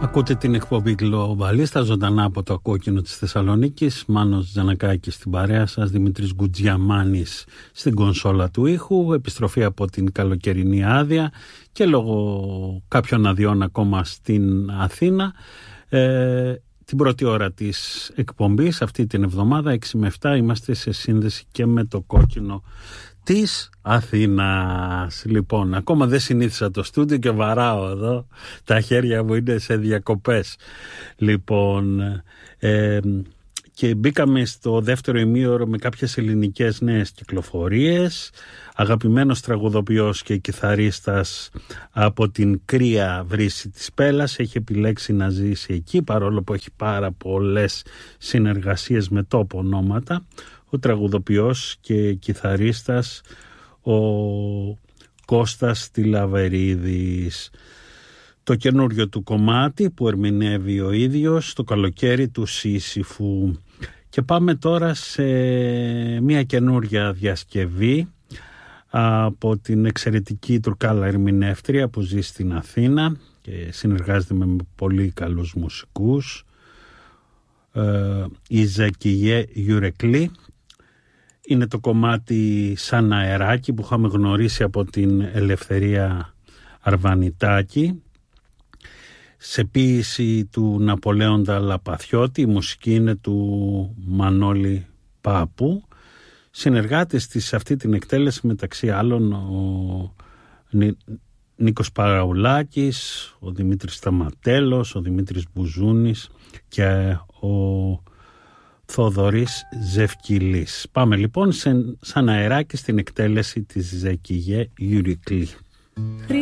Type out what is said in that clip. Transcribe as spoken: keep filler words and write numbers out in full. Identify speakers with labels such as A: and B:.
A: Ακούτε την εκπομπή Γλωβαλίστα ζωντανά από το Κόκκινο της Θεσσαλονίκης. Μάνος Τζανακάκης στην παρέα σας, Δημήτρης Γκουτζιαμάνης στην κονσόλα του ήχου. Επιστροφή από την καλοκαιρινή άδεια και λόγω κάποιων αδειών ακόμα στην Αθήνα. Ε, την πρώτη ώρα της εκπομπής αυτή την εβδομάδα έξι με επτά είμαστε σε σύνδεση και με το Κόκκινο της Αθήνας. Λοιπόν, ακόμα δεν συνήθισα το στούντιο και βαράω εδώ, τα χέρια μου είναι σε διακοπές. Λοιπόν, ε, και μπήκαμε στο δεύτερο ημίωρο με κάποιες ελληνικές νέες κυκλοφορίες. Αγαπημένος τραγουδοποιός και κιθαρίστας από την Κρία Βρύση της Πέλας έχει επιλέξει να ζήσει εκεί, παρόλο που έχει πάρα πολλές συνεργασίες με τόπο ονόματα. Ο τραγουδοποιός και κιθαρίστας ο Κώστας Τηλαβερίδης. Το καινούριο του κομμάτι που ερμηνεύει ο ίδιος, το καλοκαίρι του Σύσυφου. Και πάμε τώρα σε μια καινούρια διασκευή από την εξαιρετική Τουρκάλα ερμηνεύτρια που ζει στην Αθήνα και συνεργάζεται με πολύ καλούς μουσικούς, ε, η Ζεκιγέ Γιουρεκλή. Είναι το κομμάτι Σαν αεράκι που είχαμε γνωρίσει από την Ελευθερία Αρβανιτάκη, σε ποίηση του Ναπολέοντα Λαπαθιώτη. Η μουσική είναι του Μανώλη Πάπου. Συνεργάτες της σε αυτή την εκτέλεση μεταξύ άλλων ο Νί, Νίκος Παραουλάκης, ο Δημήτρης Σταματέλος, ο Δημήτρης Μπουζούνης και ο Θοδωρής Ζευκυλής. Πάμε λοιπόν σε, σαν αεράκι στην εκτέλεση της Ζεκιγέ Γιουρεκλή.